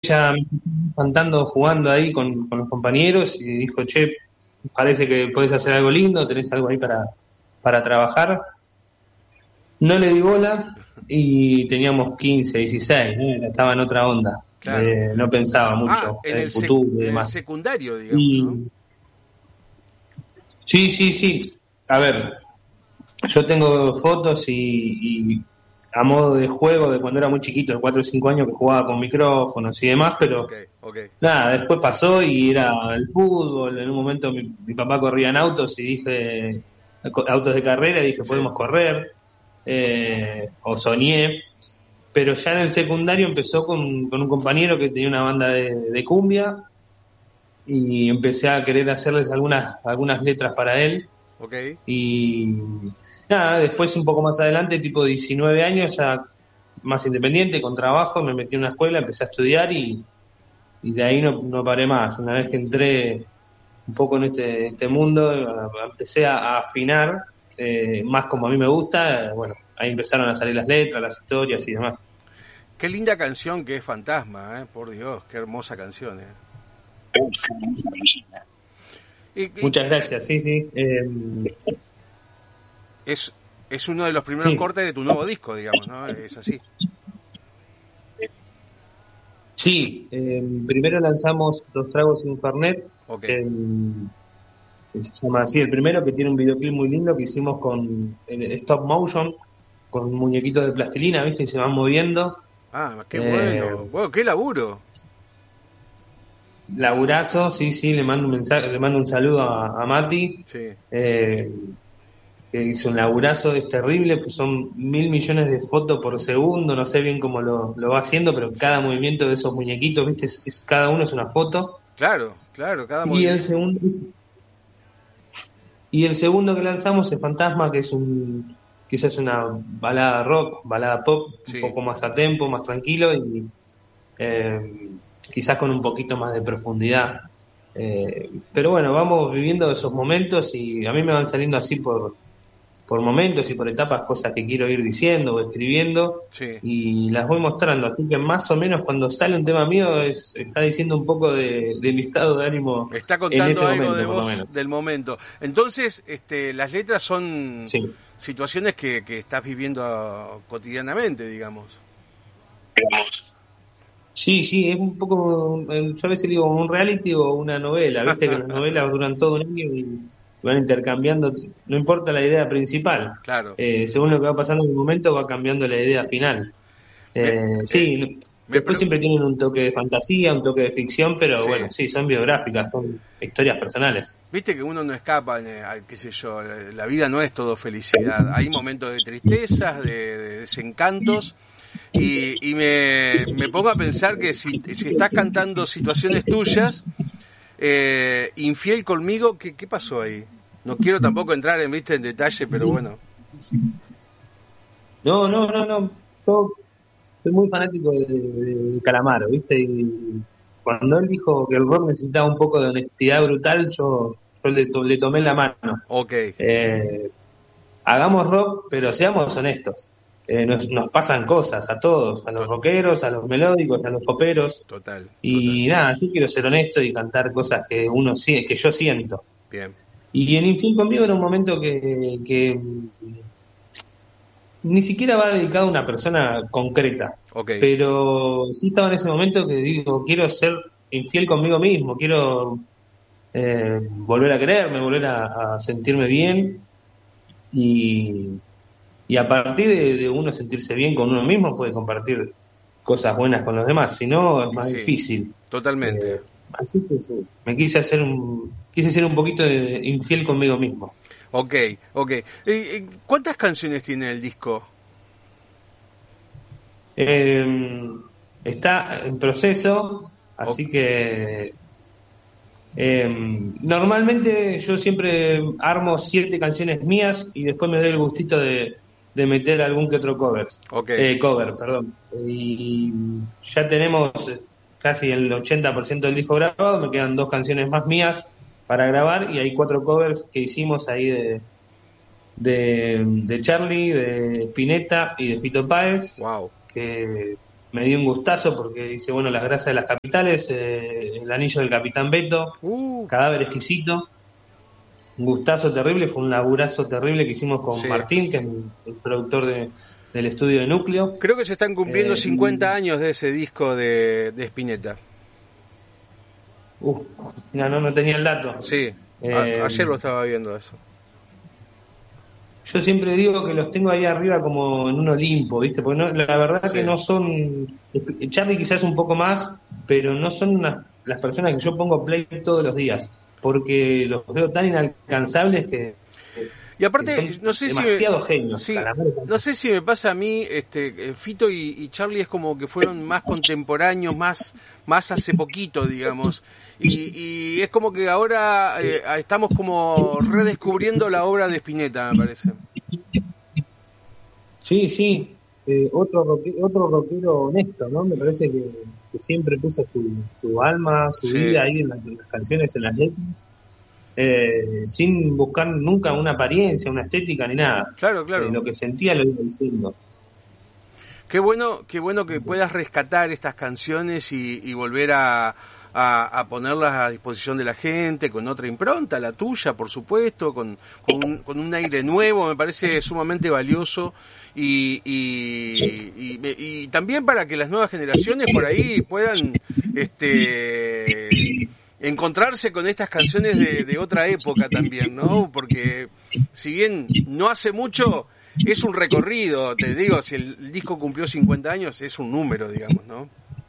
fecha cantando, jugando ahí con los compañeros y dijo, che, parece que podés hacer algo lindo, tenés algo ahí para trabajar. No le di bola y teníamos 15, 16, ¿no? Estaba en otra onda. Claro. No pensaba mucho En en el futuro y en el demás. secundario, digamos, ¿no? Y sí. A ver, yo tengo fotos y a modo de juego de cuando era muy chiquito, de 4 o 5 años, que jugaba con micrófonos y demás, pero Ok. nada, después pasó y era el fútbol. En un momento mi papá corría en autos y dije, autos de carrera, y dije, Sí. podemos correr, o soñé. Pero ya en el secundario empezó con un compañero que tenía una banda de cumbia y empecé a querer hacerles algunas letras para él. Ok. Y nada, después un poco más adelante, tipo 19 años, ya más independiente, con trabajo, me metí en una escuela, empecé a estudiar y de ahí no paré más. Una vez que entré un poco en este mundo, empecé a afinar, más como a mí me gusta, bueno, ahí empezaron a salir las letras, las historias y demás. Qué linda canción que es Fantasma, por Dios, qué hermosa canción, Muchas gracias, sí. Es uno de los primeros Sí, cortes de tu nuevo disco, digamos, ¿no? Es así. sí, primero lanzamos Dos Tragos y un Fernet, Ok. que se llama así, el primero, que tiene un videoclip muy lindo que hicimos con stop motion, con muñequitos de plastilina, ¿viste? Y se van moviendo. Ah, qué Eh, bueno. Bueno, qué laburo. Laburazo, sí, le mando un mensaje, le mando un saludo a Mati, Sí. eh, que hizo un laburazo, es terrible, pues son 1.000 millones de fotos por segundo, no sé bien cómo lo va haciendo, pero Sí. cada movimiento de esos muñequitos, ¿viste? Cada uno es una foto. Claro, cada Y el movimiento. segundo, y el segundo que lanzamos es Fantasma, que es quizás una balada rock, balada pop, un Sí. poco más a tempo, más tranquilo y eh, quizás con un poquito más de profundidad. Pero bueno, vamos viviendo esos momentos y a mí me van saliendo así por momentos y por etapas cosas que quiero ir diciendo o escribiendo Sí. y las voy mostrando. Así que más o menos cuando sale un tema mío está diciendo un poco de mi estado de ánimo Está en contando ese algo de momento, por lo vos menos. del momento. Entonces, las letras son Sí. situaciones que estás viviendo cotidianamente, digamos. Sí, es un poco, yo a veces digo un reality o una novela, viste que las novelas duran todo un año y van intercambiando, no importa la idea principal, Claro. según lo que va pasando en el momento va cambiando la idea final. Me, Sí, me después pre- siempre tienen un toque de fantasía, un toque de ficción, pero sí. bueno, sí, son biográficas, son historias personales. Viste que uno no escapa, qué sé yo, la vida no es todo felicidad. Hay momentos de tristezas, de desencantos, y me pongo a pensar que si estás cantando situaciones tuyas, infiel conmigo, ¿qué pasó ahí? No quiero tampoco entrar ¿viste? En detalle, pero bueno. No, yo soy muy fanático de Calamaro, ¿viste? Y cuando él dijo que el rock necesitaba un poco de honestidad brutal, yo le tomé la mano. Ok, Eh, Hagamos rock, pero seamos honestos. Nos pasan cosas a todos, a los to- rockeros, a los melódicos, a los poperos. total. Y nada, yo quiero ser honesto y cantar cosas que yo siento. Bien, Y en Infiel conmigo era un momento que ni siquiera va dedicado a una persona concreta, ok. pero sí estaba en ese momento que digo, quiero ser infiel conmigo mismo, quiero volver a quererme, volver a sentirme bien y, y a partir de uno sentirse bien con uno mismo puede compartir cosas buenas con los demás, si no es Y más sí, difícil. totalmente. Así que sí, me quise ser un poquito infiel conmigo mismo. Ok. ¿Cuántas canciones tiene el disco? Eh, Está en proceso, O- así que normalmente yo siempre armo 7 canciones mías y después me doy el gustito de meter algún que otro ok, cover, perdón. Y ya tenemos casi el 80% del disco grabado, me quedan 2 canciones más mías para grabar y hay 4 covers que hicimos ahí de Charlie, de Spinetta y de Fito Páez, wow. que me dio un gustazo porque hice, bueno, Las Grasas de las Capitales, El Anillo del Capitán Beto, Cadáver Exquisito. Un gustazo terrible, fue un laburazo terrible que hicimos con Martín, que es el productor del estudio de Núcleo. Creo que se están cumpliendo 50 años de ese disco de Spinetta. No tenía el dato. Sí, ayer lo estaba viendo eso. Yo siempre digo que los tengo ahí arriba como en un Olimpo, ¿viste? Porque la verdad que no son... Charly quizás un poco más, pero no son las personas que yo pongo play todos los días, porque los veo tan inalcanzables que... Y aparte, no sé demasiado genios. Sí, no sé si me pasa a mí, Fito y Charly es como que fueron más contemporáneos, más hace poquito, digamos. Y es como que ahora estamos como redescubriendo la obra de Spinetta, me parece. Sí. Otro rockero honesto, ¿no? Me parece que siempre puso su alma, su vida ahí en las canciones, en las letras. Sin buscar nunca una apariencia, una estética ni nada. Claro. Lo que sentía lo iba diciendo. Qué bueno que puedas rescatar estas canciones y volver a ponerlas a disposición de la gente con otra impronta, la tuya, por supuesto, con un aire nuevo. Me parece sumamente valioso y también para que las nuevas generaciones por ahí puedan encontrarse con estas canciones de otra época también, ¿no? Porque si bien no hace mucho, es un recorrido, te digo, si el disco cumplió 50 años, es un número, digamos, ¿no?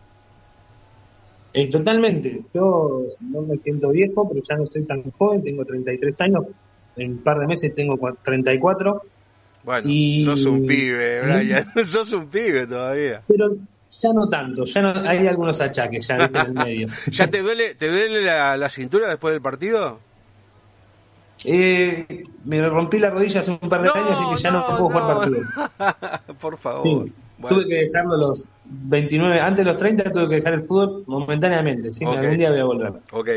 Totalmente. Yo no me siento viejo, pero ya no soy tan joven, tengo 33 años, en un par de meses tengo 34. Bueno, sos un pibe, Brian, sos un pibe todavía. Pero ya no tanto, hay algunos achaques ya, ¿viste? En el medio. ¿Ya te duele la cintura después del partido? Me rompí la rodilla hace un par de años, así que ya no puedo jugar partido. Por favor. Sí. Bueno. Tuve que dejarlo los 29, antes de los 30 tuve que dejar el fútbol momentáneamente, ¿sí? Algún día voy a volver. Ok.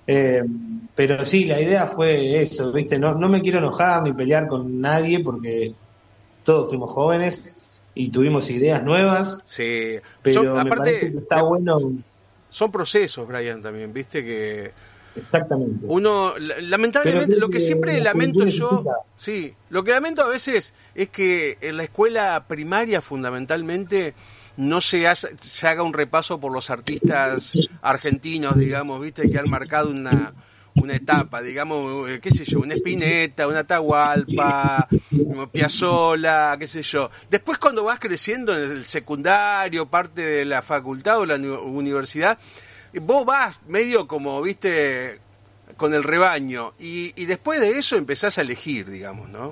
Pero sí, la idea fue eso, ¿viste? No me quiero enojar ni pelear con nadie porque todos fuimos jóvenes y tuvimos ideas nuevas. Sí, pero aparte, me parece que está bueno. Son procesos, Brian, también, ¿viste? Que exactamente. Uno, lamentablemente, lo que siempre lamento yo, sí, lo que lamento a veces es que en la escuela primaria, fundamentalmente, no se haga un repaso por los artistas argentinos, digamos, ¿viste? Que han marcado una etapa, digamos, qué sé yo, una Spinetta, una Atahualpa, Piazzolla, qué sé yo. Después cuando vas creciendo en el secundario, parte de la facultad o la universidad, vos vas medio como, viste, con el rebaño, y después de eso empezás a elegir, digamos, ¿no?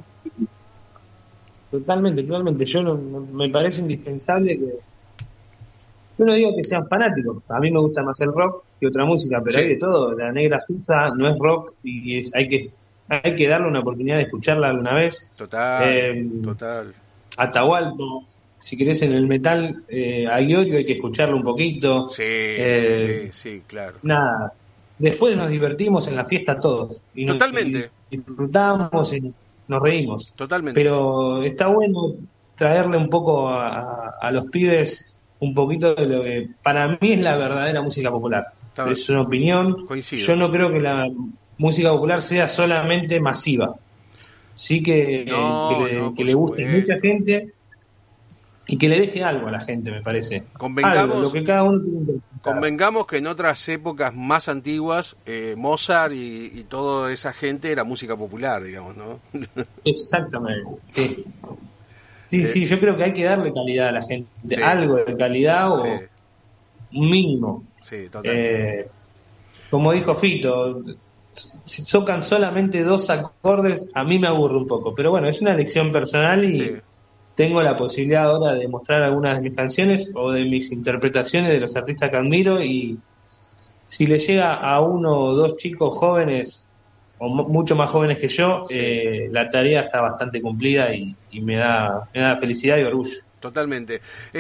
Totalmente. Yo me parece indispensable que yo no digo que sean fanáticos, a mí me gusta más el rock que otra música, pero hay de todo. La Negra Susa no es rock y hay que darle una oportunidad de escucharla alguna vez. Total. Atahualpa, si querés en el metal, a Iorio hay que escucharlo un poquito. Sí, claro. Nada, después nos divertimos en la fiesta todos. Y totalmente. Y disfrutamos y nos reímos. Totalmente. Pero está bueno traerle un poco a los pibes un poquito de lo que para mí es la verdadera música popular. Es una opinión. Coincido. Yo no creo que la música popular sea solamente masiva. Sí que le guste a mucha gente y que le deje algo a la gente, me parece. Lo que cada uno tiene que interpretar. Convengamos que en otras épocas más antiguas, Mozart y toda esa gente era música popular, digamos, ¿no? Exactamente, sí. Sí, yo creo que hay que darle calidad a la gente, algo de calidad o un mínimo. Sí, total. Como dijo Fito, si tocan solamente 2 acordes, a mí me aburre un poco, pero bueno, es una elección personal y tengo la posibilidad ahora de mostrar algunas de mis canciones o de mis interpretaciones de los artistas que admiro, y si le llega a 1 o 2 chicos jóvenes o mucho más jóvenes que yo, la tarea está bastante cumplida y me da felicidad y orgullo. Totalmente.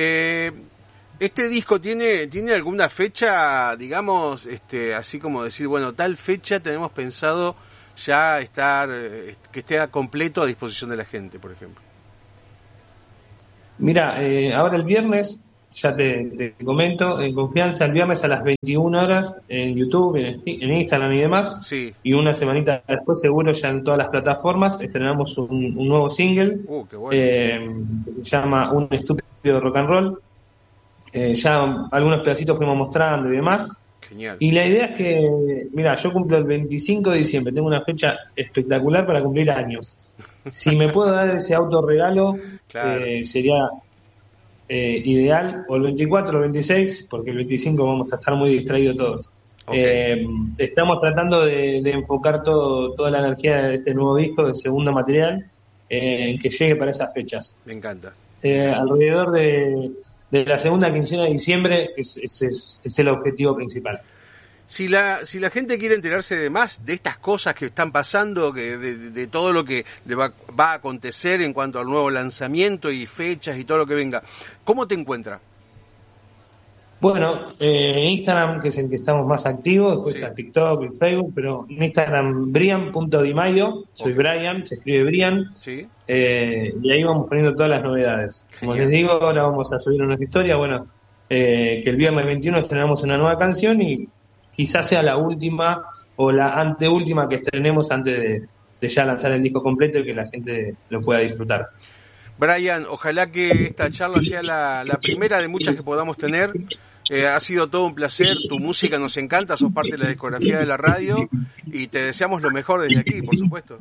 ¿Este disco tiene alguna fecha, digamos, así como decir, bueno, tal fecha tenemos pensado ya estar, que esté completo a disposición de la gente, por ejemplo? Mira, ahora el viernes ya te comento, en confianza, el viernes a las 21 horas en YouTube, en Instagram y demás. Sí. Y una semanita después, seguro, ya en todas las plataformas, estrenamos un nuevo single Qué bueno. que se llama Un estúpido rock and roll. Ya algunos pedacitos fuimos mostrando y demás. Genial. Y la idea es que, mira, yo cumplo el 25 de diciembre, tengo una fecha espectacular para cumplir años. Si me puedo dar ese autorregalo, Claro. sería ideal, o el 24 o el 26, porque el 25 vamos a estar muy distraídos todos. Okay. Estamos tratando de enfocar toda la energía de este nuevo disco, de segundo material, en que llegue para esas fechas. Me encanta. Alrededor de la segunda quincena de diciembre es el objetivo principal. Si la gente quiere enterarse de más de estas cosas que están pasando, que de todo lo que le va a acontecer en cuanto al nuevo lanzamiento y fechas y todo lo que venga, ¿cómo te encuentra? Bueno, Instagram, que es el que estamos más activos, después Sí. está TikTok y Facebook, pero en Instagram brian.dimaio, soy Brian, se escribe Brian, Sí. y ahí vamos poniendo todas las novedades. Como Genial. les digo, ahora vamos a subir una historia, bueno, que el viernes 21 estrenamos una nueva canción y quizás sea la última o la anteúltima que estrenemos antes de ya lanzar el disco completo y que la gente lo pueda disfrutar. Brian, ojalá que esta charla sea la primera de muchas que podamos tener. Ha sido todo un placer, tu música nos encanta, sos parte de la discografía de la radio y te deseamos lo mejor desde aquí, por supuesto.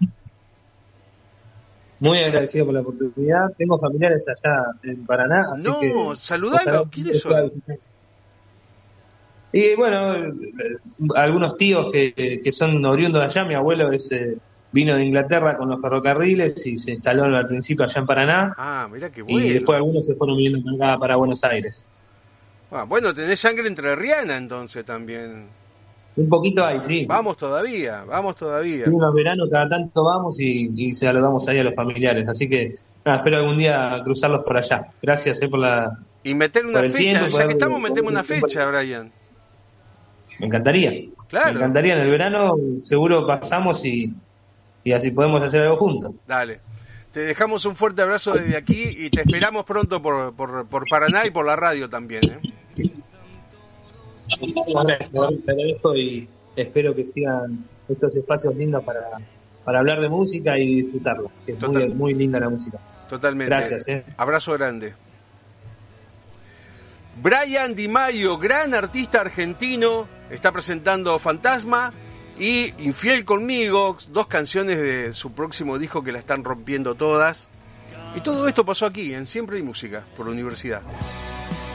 Muy agradecido por la oportunidad. Tengo familiares allá en Paraná, así que... Saludalo, ¿quiénes son? Y bueno, algunos tíos que son oriundos de allá. Mi abuelo vino de Inglaterra con los ferrocarriles y se instaló al principio allá en Paraná. Ah, mirá qué bueno. Y después algunos se fueron viniendo acá para Buenos Aires. Bueno, tenés sangre entrerriana entonces también. Un poquito ahí, sí. Vamos todavía. Sí, en los veranos cada tanto vamos y saludamos ahí a los familiares. Así que nada, espero algún día cruzarlos por allá. Gracias por la... Y meter una fecha, tiempo, ya que estamos, metemos una fecha, Brian. Me encantaría. Claro. Me encantaría en el verano, seguro pasamos y así podemos hacer algo juntos. Dale. Te dejamos un fuerte abrazo desde aquí y te esperamos pronto por Paraná y por la radio también, ¿eh? Te agradezco y espero que sigan estos espacios lindos para hablar de música y disfrutarla, que es muy, muy linda la música. Totalmente. Gracias. Abrazo grande. Brian DiMaio, gran artista argentino, está presentando Fantasma y Infiel conmigo, 2 canciones de su próximo disco que la están rompiendo todas. Y todo esto pasó aquí, en Siempre hay Música, por Universidad.